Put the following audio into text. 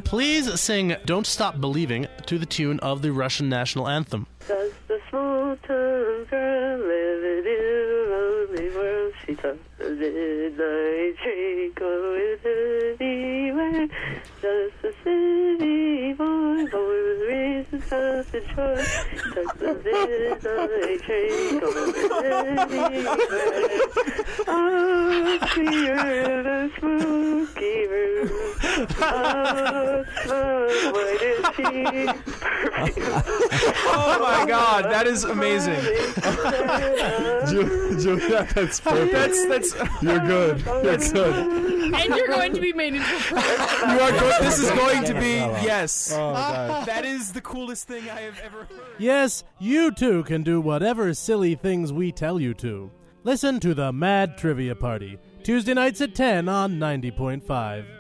please sing Don't Stop Believing to the tune of the Russian national anthem. Does the small-town girl live in a lonely world? She talks the midnight train going anywhere. Does the city boy raise his house in Troy? She talks the midnight train going anywhere. Oh, clear the spooky room. Oh, smoke, white as she. Oh my God, that is amazing. Julia, that's perfect. That's You're good. That's good. And you're going to be made into a person. you are good. This is going to be yes. Oh, God. That is the coolest thing I have ever heard. Yes, you too can do whatever silly things we tell you to. Listen to the Mad Trivia Party, Tuesday nights at 10 on 90.5.